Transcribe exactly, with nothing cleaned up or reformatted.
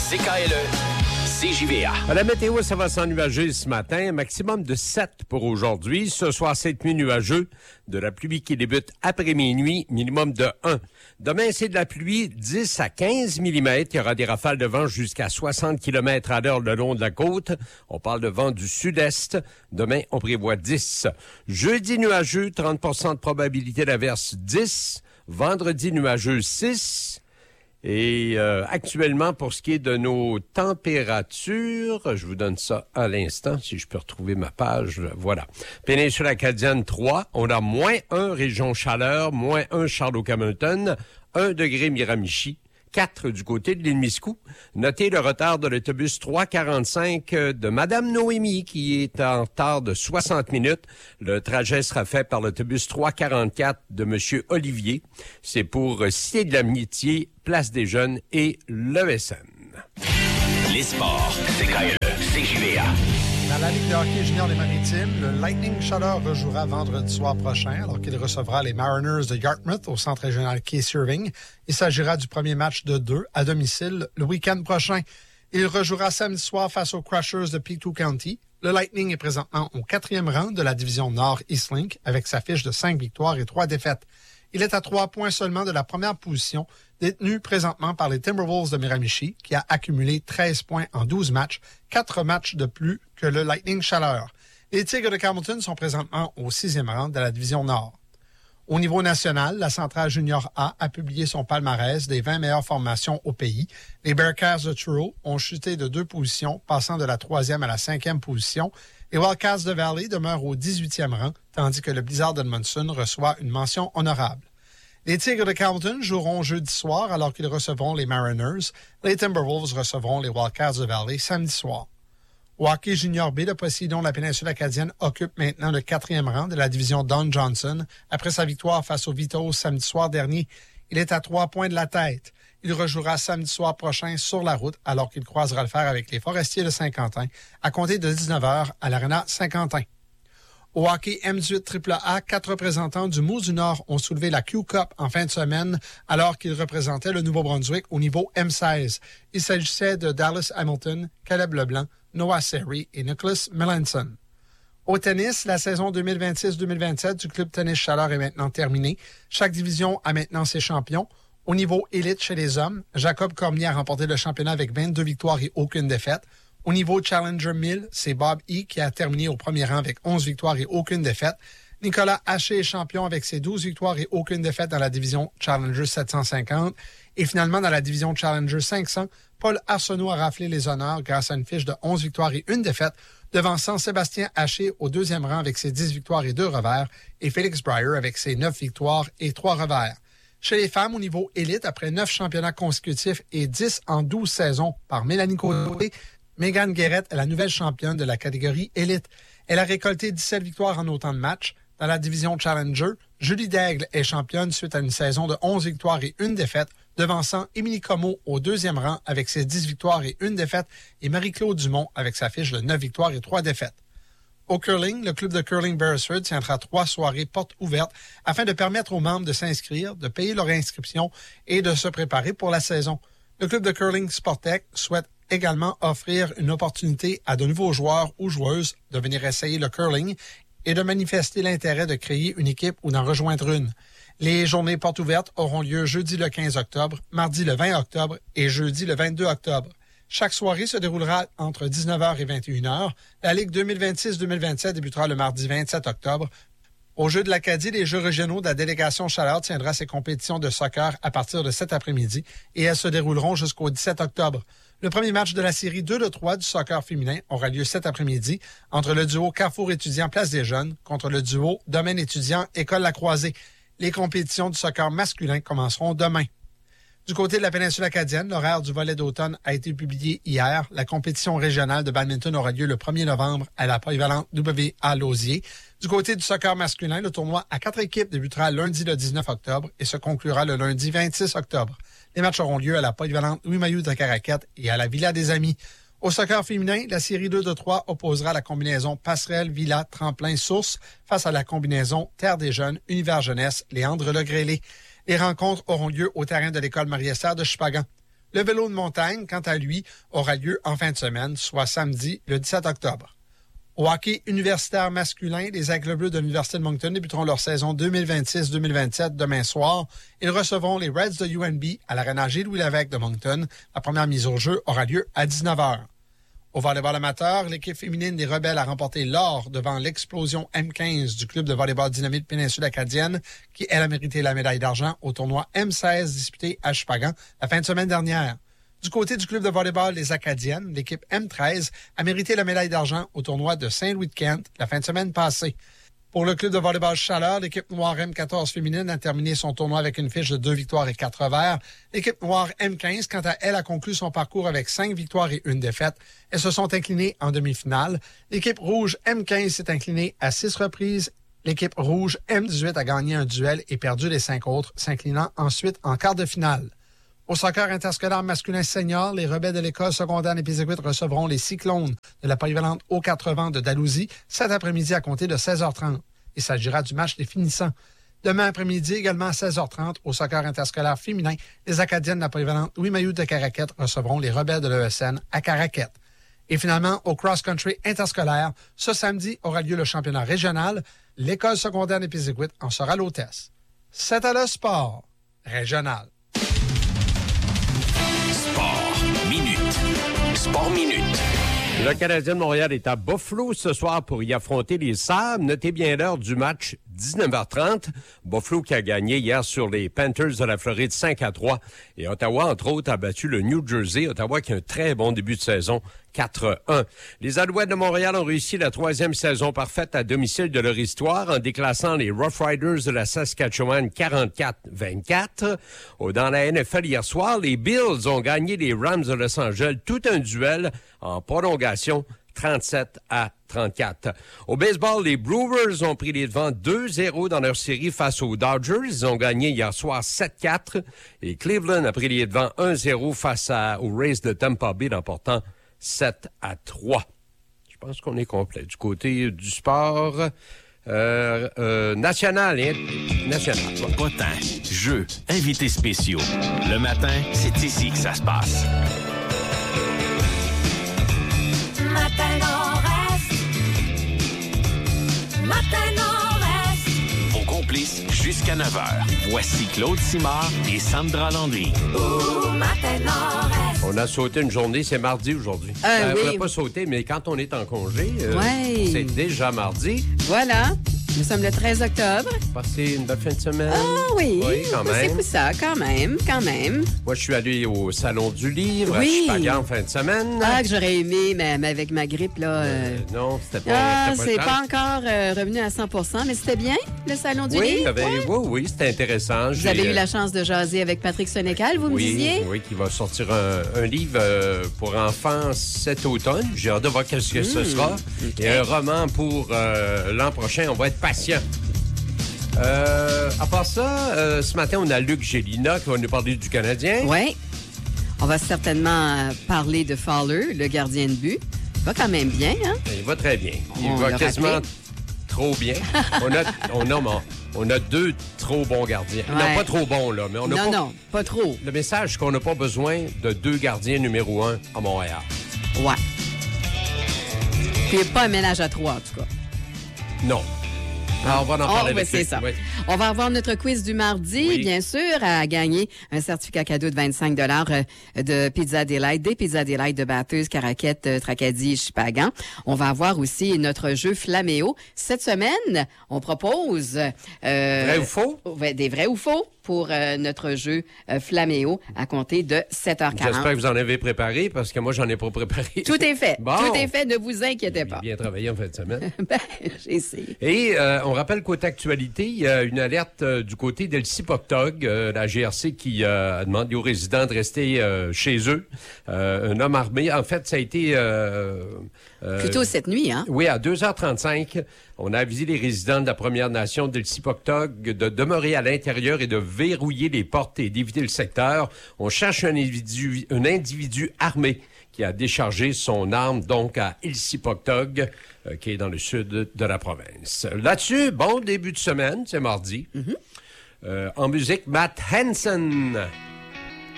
C K L E, C J V A. À la météo, ça va s'ennuager ce matin. Maximum de sept pour aujourd'hui. Ce soir, cette nuit nuageux. De la pluie qui débute après minuit, minimum de un. Demain, c'est de la pluie dix à quinze millimètres. Il y aura des rafales de vent jusqu'à soixante kilomètres à l'heure le long de la côte. On parle de vent du sud-est. Demain, on prévoit dix. Jeudi nuageux, trente pour cent de probabilité d'averse, dix. Vendredi nuageux, six. Et euh, actuellement, pour ce qui est de nos températures, je vous donne ça à l'instant, si je peux retrouver ma page. Voilà. Péninsule acadienne, trois. On a moins un, région chaleur, moins un, Charlotte-Hamilton, un degré Miramichi, quatre du côté de l'île Miscou. Notez le retard de l'autobus trois quarante-cinq de Madame Noémie, qui est en retard de soixante minutes. Le trajet sera fait par l'autobus trois quarante-quatre de Monsieur Olivier. C'est pour Cité de l'Amitié, Place des Jeunes et l'E S N. Les sports, C K L E, C J V A. Dans la Ligue de hockey junior des Maritimes, le Lightning Chaleur rejouera vendredi soir prochain alors qu'il recevra les Mariners de Yarmouth au centre régional Case Irving. Il s'agira du premier match de deux à domicile le week-end prochain. Il rejouera samedi soir face aux Crushers de Pictou County. Le Lightning est présentement au quatrième rang de la division Nord Eastlink avec sa fiche de cinq victoires et trois défaites. Il est à trois points seulement de la première position, détenu présentement par les Timberwolves de Miramichi, qui a accumulé treize points en douze matchs, quatre matchs de plus que le Lightning Chaleur. Les Tigres de Carleton sont présentement au sixième rang de la division Nord. Au niveau national, la Centrale Junior A a publié son palmarès des vingt meilleures formations au pays. Les Bearcats de Truro ont chuté de deux positions, passant de la troisième à la cinquième position. Les Wildcats de Valley demeurent au dix-huitième rang, tandis que le Blizzard d'Edmondson reçoit une mention honorable. Les Tigres de Carleton joueront jeudi soir alors qu'ils recevront les Mariners. Les Timberwolves recevront les Wildcats de Valley samedi soir. Au hockey junior B, le Poséidon de la péninsule acadienne occupe maintenant le quatrième rang de la division Don Johnson après sa victoire face aux Vitos samedi soir dernier. Il est à trois points de la tête. Il rejouera samedi soir prochain sur la route alors qu'il croisera le fer avec les Forestiers de Saint-Quentin à compter de dix-neuf heures à l'Arena Saint-Quentin. Au hockey M dix-huit triple A, quatre représentants du Mousse du Nord ont soulevé la Q-Cup en fin de semaine alors qu'ils représentaient le Nouveau-Brunswick au niveau M seize. Il s'agissait de Dallas Hamilton, Caleb Leblanc, Noah Seri et Nicholas Melanson. Au tennis, la saison deux mille vingt-six deux mille vingt-sept du Club Tennis Chaleur est maintenant terminée. Chaque division a maintenant ses champions. Au niveau élite chez les hommes, Jacob Cormier a remporté le championnat avec vingt-deux victoires et aucune défaite. Au niveau Challenger mille, c'est Bob E. qui a terminé au premier rang avec onze victoires et aucune défaite. Nicolas Haché est champion avec ses douze victoires et aucune défaite dans la division Challenger sept cent cinquante. Et finalement, dans la division Challenger cinq cents, Paul Arsenault a raflé les honneurs grâce à une fiche de onze victoires et une défaite, devançant Sébastien Haché au deuxième rang avec ses dix victoires et deux revers, et Félix Breyer avec ses neuf victoires et trois revers. Chez les femmes, au niveau élite, après neuf championnats consécutifs et dix en douze saisons par Mélanie Côté, Megan Guérette est la nouvelle championne de la catégorie élite. Elle a récolté dix-sept victoires en autant de matchs. Dans la division Challenger, Julie Daigle est championne suite à une saison de onze victoires et une défaite, devançant Émilie Comeau au deuxième rang avec ses dix victoires et une défaite et Marie-Claude Dumont avec sa fiche de neuf victoires et trois défaites. Au curling, le club de curling Beresford tiendra trois soirées portes ouvertes afin de permettre aux membres de s'inscrire, de payer leur inscription et de se préparer pour la saison. Le club de curling Sportec souhaite également offrir une opportunité à de nouveaux joueurs ou joueuses de venir essayer le curling et de manifester l'intérêt de créer une équipe ou d'en rejoindre une. Les journées portes ouvertes auront lieu jeudi le quinze octobre, mardi le vingt octobre et jeudi le vingt-deux octobre. Chaque soirée se déroulera entre dix-neuf heures et vingt et une heures. La Ligue deux mille vingt-six deux mille vingt-sept débutera le mardi vingt-sept octobre. Au Jeux de l'Acadie, les Jeux régionaux de la délégation Chaleur tiendra ses compétitions de soccer à partir de cet après-midi et elles se dérouleront jusqu'au dix-sept octobre. Le premier match de la série deux de trois du soccer féminin aura lieu cet après-midi entre le duo Carrefour étudiant Place des Jeunes contre le duo Domaine étudiant École La Croisée. Les compétitions du soccer masculin commenceront demain. Du côté de la péninsule acadienne, l'horaire du volley d'automne a été publié hier. La compétition régionale de badminton aura lieu le premier novembre à la polyvalente W A Lausier. Du côté du soccer masculin, le tournoi à quatre équipes débutera lundi le dix-neuf octobre et se conclura le lundi vingt-six octobre. Les matchs auront lieu à la polyvalente Louis-Mailloux de Caraquette et à la Villa des Amis. Au soccer féminin, la série deux de trois opposera la combinaison Passerelle, Villa, Tremplin, Source face à la combinaison Terre des Jeunes, Univers Jeunesse, Léandre Legrélé. Les rencontres auront lieu au terrain de l'école Marie-Esther de Chupagan. Le vélo de montagne, quant à lui, aura lieu en fin de semaine, soit samedi, le dix-sept octobre. Au hockey universitaire masculin, les Aigles Bleus de l'Université de Moncton débuteront leur saison deux mille vingt-six deux mille vingt-sept demain soir. Ils recevront les Reds de U N B à l'Arena Gilles-Louis-Lévesque de Moncton. La première mise au jeu aura lieu à dix-neuf heures. Au volleyball amateur, l'équipe féminine des Rebelles a remporté l'or devant l'explosion M quinze du club de volleyball Dynamite Péninsule Acadienne, qui, elle, a mérité la médaille d'argent au tournoi M seize disputé à Chupagan la fin de semaine dernière. Du côté du club de volleyball Les Acadiennes, l'équipe M treize a mérité la médaille d'argent au tournoi de Saint-Louis-de-Kent la fin de semaine passée. Pour le club de volleyball Chaleur, l'équipe noire M quatorze féminine a terminé son tournoi avec une fiche de deux victoires et quatre revers. L'équipe noire M quinze, quant à elle, a conclu son parcours avec cinq victoires et une défaite. Elles se sont inclinées en demi-finale. L'équipe rouge M quinze s'est inclinée à six reprises. L'équipe rouge M dix-huit a gagné un duel et perdu les cinq autres, s'inclinant ensuite en quart de finale. Au soccer interscolaire masculin senior, les Rebelles de l'école secondaire Népisiguit recevront les Cyclones de la polyvalente Haut quatre-vingts de Dalhousie cet après-midi à compter de seize heures trente. Il s'agira du match des finissants. Demain après-midi, également à seize heures trente, au soccer interscolaire féminin, les Acadiennes de la polyvalente Louis Mailloux de Caraquette recevront les Rebelles de l'E S N à Caraquette. Et finalement, au cross-country interscolaire, ce samedi aura lieu le championnat régional. L'école secondaire Népisiguit en sera l'hôtesse. C'était le sport régional. Sport Minute. Sport Minute. Le Canadien de Montréal est à Buffalo ce soir pour y affronter les Sabres. Notez bien l'heure du match, dix-neuf heures trente. Buffalo qui a gagné hier sur les Panthers de la Floride cinq à trois. Et Ottawa, entre autres, a battu le New Jersey. Ottawa qui a un très bon début de saison, quatre un. Les Alouettes de Montréal ont réussi la troisième saison parfaite à domicile de leur histoire en déclassant les Rough Riders de la Saskatchewan quarante-quatre vingt-quatre. Dans la N F L hier soir, les Bills ont gagné les Rams de Los Angeles, tout un duel en prolongation, trente-sept à trente-quatre. Au baseball, les Brewers ont pris les devants deux zéro dans leur série face aux Dodgers. Ils ont gagné hier soir sept quatre. Et Cleveland a pris les devants un zéro face à, aux Rays de Tampa Bay, l'emportant sept à trois. Je pense qu'on est complet. Du côté du sport euh, euh, national et national. Potin, jeux, invités spéciaux. Le matin, c'est ici que ça se passe. Matin Nord-Est. Matin Nord-Est. Vos complices jusqu'à neuf heures. Voici Claude Simard et Sandra Landry. Ouh, Matin Nord-Est. On a sauté une journée, c'est mardi aujourd'hui. Euh, Ben, oui. On n'a pas sauté, mais quand on est en congé, euh, Ouais. c'est déjà mardi. Voilà. Nous sommes le treize octobre. Passez une belle fin de semaine. Ah oui. Oui, quand C'est même. pour ça, quand même, quand même. Moi, je suis allé au Salon du Livre Oui. à Chupagan en fin de semaine. Ah, que j'aurais aimé, mais, mais avec ma grippe, là. euh, Euh, non, c'était pas, Ah, c'était c'est le pas temps. encore euh, revenu à cent pour cent, mais c'était bien, le Salon du Oui, Livre. il y avait- Ouais. oui, oui, c'était intéressant. Vous avez eu la chance de jaser avec Patrick Sénécal, vous me oui, disiez? Oui, qui va sortir un, un livre euh, pour enfants cet automne. J'ai hâte de voir qu'est-ce que ce Mmh, sera. OK. Et un roman pour euh, l'an prochain. On va être patient. Euh, à part ça, euh, ce matin, on a Luc Gélina qui va nous parler du Canadien. Oui. On va certainement euh, parler de Fowler, le gardien de but. Il va quand même bien, hein? Il va très bien. Il On va l'a quasiment rappelé. trop bien. on, a, on, a, on a deux trop bons gardiens. Ouais. Non, pas trop bons, là, mais on a Non, pas... non, pas trop. Le message, c'est qu'on n'a pas besoin de deux gardiens numéro un à Montréal. Ouais. Puis pas un ménage à trois, en tout cas. Non. Alors, on va en Oh, parler ben, avec c'est lui. ça. Oui. On va avoir notre quiz du mardi, Oui. bien sûr, à gagner un certificat cadeau de vingt-cinq dollars de Pizza Delight, des Pizza Delight de Batteuse, Caraquette, euh, Tracadie et Chupagan. On va avoir aussi notre jeu Flaméo. Cette semaine, on propose... euh, Vrai ou faux? ouais, des vrais ou faux pour euh, notre jeu euh, Flaméo à compter de sept heures quarante. J'espère que vous en avez préparé parce que moi, j'en ai pas préparé. Tout est fait. Bon. Tout est fait, ne vous inquiétez J'ai pas. bien travaillé en fin de semaine. Ben, j'ai essayé. Et euh, on rappelle qu'au actualité, il y a une alerte euh, du côté d'Elsie-Poctog, euh, la G R C qui euh, a demandé aux résidents de rester euh, chez eux. Euh, un homme armé, en fait, ça a été... Euh, euh, Plutôt cette nuit, hein? Oui, à deux heures trente-cinq, on a avisé les résidents de la Première Nation d'Elsie-Poctog de demeurer à l'intérieur et de verrouiller les portes et d'éviter le secteur. On cherche un individu, un individu armé qui a déchargé son arme, donc à Elsie-Poctog, euh, qui est dans le sud de la province. Là-dessus, bon début de semaine, c'est mardi. Euh, en musique, Matt Hansen.